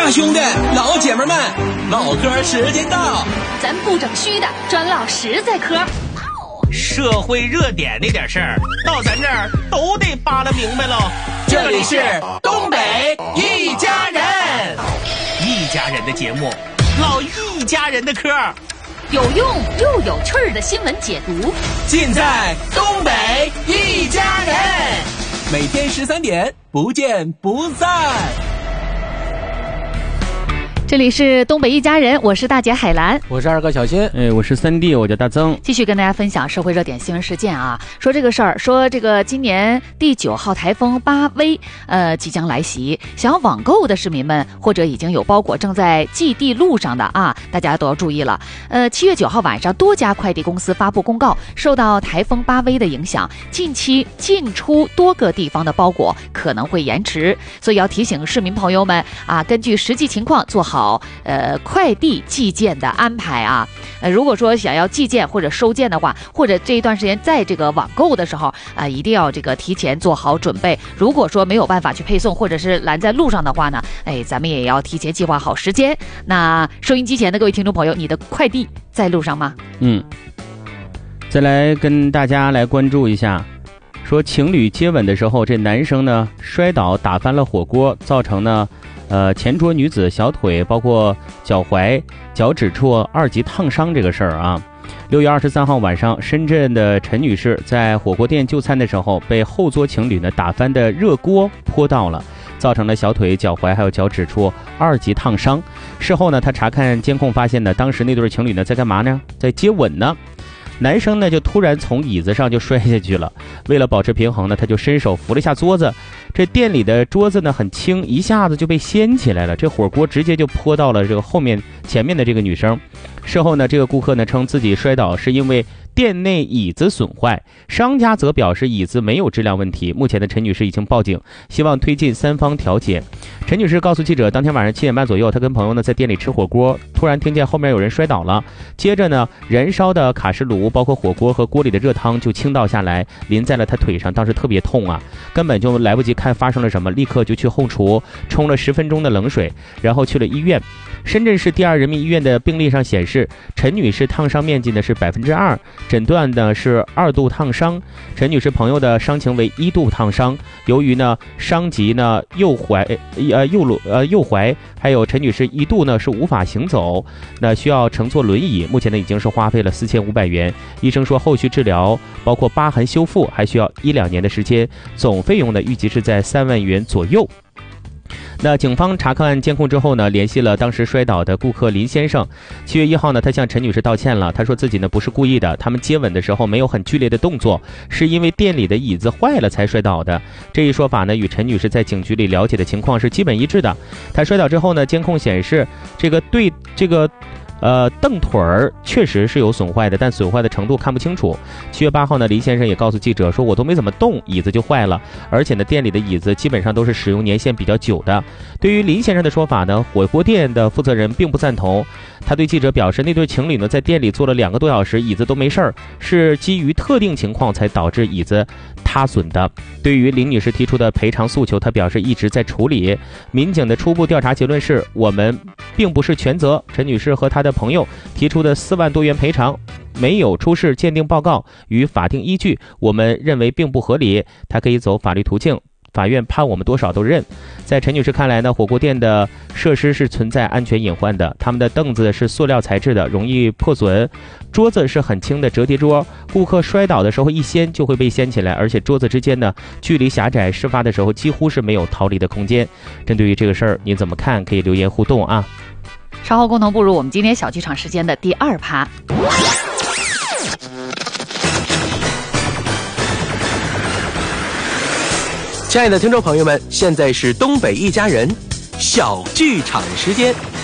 大兄弟老姐们们，唠嗑时间到， 咱不整虚的，专唠实在嗑。 社会热点那点事儿，到咱这儿都得扒拉明白喽。 这里是东北一家人， 一家人的节目，唠一家人的嗑， 有用又有趣的新闻解读， 尽在东北一家人。每天13点，不见不散。 这里是东北一家人，我是大姐海兰， 我是二哥小新， 我是三弟，我叫大曾。 继续跟大家分享社会热点新闻事件啊，说这个事儿，说这个今年第9号台风巴威即将来袭，想要网购的市民们或者已经有包裹正在寄递路上的啊，大家都要注意了。7月9号晚上，多家快递公司发布公告，受到台风巴威的影响，近期进出多个地方的包裹可能会延迟，所以要提醒市民朋友们啊，根据实际情况做好快递寄件的安排啊。如果说想要寄件或者收件的话，或者这一段时间在这个网购的时候啊，一定要这个提前做好准备。如果说没有办法去配送，或者是拦在路上的话呢，咱们也要提前计划好时间。那收音机前的各位听众朋友，你的快递在路上吗？ 再来跟大家来关注一下，说情侣接吻的时候，这男生呢摔倒打翻了火锅，造成呢前桌女子小腿包括脚踝脚趾处2级烫伤这个事儿啊。6月23号晚上，深圳的陈女士在火锅店就餐的时候，被后桌情侣呢打翻的热锅泼到了，造成了小腿脚踝还有脚趾处2级烫伤。事后呢，她查看监控发现呢，当时那对情侣呢在干嘛呢？在接吻呢。男生呢就突然从椅子上就摔下去了，为了保持平衡呢，他就伸手扶了一下桌子，这店里的桌子呢很轻，一下子就被掀起来了，这火锅直接就泼到了这个前面的这个女生。事后呢，这个顾客呢称自己摔倒是因为店内椅子损坏，商家则表示椅子没有质量问题。目前的陈女士已经报警，希望推进3方调解。陈女士告诉记者，当天晚上7点半左右，她跟朋友呢在店里吃火锅，突然听见后面有人摔倒了，接着呢燃烧的卡式炉包括火锅和锅里的热汤就倾倒下来，淋在了她腿上，当时特别痛啊，根本就来不及看发生了什么，立刻就去后厨冲了10分钟的冷水，然后去了医院。深圳市第2人民医院的病历上显示，陈女士烫伤面积呢是2%，诊断呢是2度烫伤。陈女士朋友的伤情为1度烫伤，由于呢伤及呢右踝，还有陈女士一度呢是无法行走，那需要乘坐轮椅。目前呢已经是花费了4500元，医生说后续治疗包括疤痕修复还需要1-2年的时间，总费用呢预计是在3万元左右。那警方查看监控之后呢，联系了当时摔倒的顾客林先生。7月1号呢，他向陈女士道歉了，他说自己呢不是故意的，他们接吻的时候没有很剧烈的动作，是因为店里的椅子坏了才摔倒的。这一说法呢，与陈女士在警局里了解的情况是基本一致的。他摔倒之后呢，监控显示凳腿儿确实是有损坏的，但损坏的程度看不清楚。7月8号呢，林先生也告诉记者说，我都没怎么动，椅子就坏了，而且呢，店里的椅子基本上都是使用年限比较久的。对于林先生的说法呢，火锅店的负责人并不赞同。他对记者表示，那对情侣呢在店里坐了2个多小时，椅子都没事儿，是基于特定情况才导致椅子塌损的。对于林女士提出的赔偿诉求，他表示一直在处理。民警的初步调查结论是，我们并不是全责。陈女士和她的朋友提出的4万多元赔偿没有出示鉴定报告与法定依据，我们认为并不合理，她可以走法律途径，法院判我们多少都认。在陈女士看来呢，火锅店的设施是存在安全隐患的，他们的凳子是塑料材质的，容易破损，桌子是很轻的折叠桌，顾客摔倒的时候一掀就会被掀起来，而且桌子之间呢距离狭窄，事发的时候几乎是没有逃离的空间。针对于这个事儿，您怎么看？可以留言互动啊。 稍后共同步入我们今天小剧场时间的第2趴。 亲爱的听众朋友们，现在是东北一家人小剧场时间。